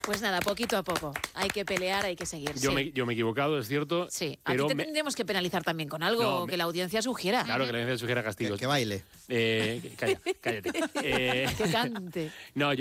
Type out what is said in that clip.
Pues nada, poquito a poco. Hay que pelear, hay que seguir. Yo me he equivocado, es cierto. Sí, pero aquí tendremos que penalizar también con algo que la audiencia sugiera. Claro, que la audiencia sugiera castigos. Que baile. Cállate. Que cante. No,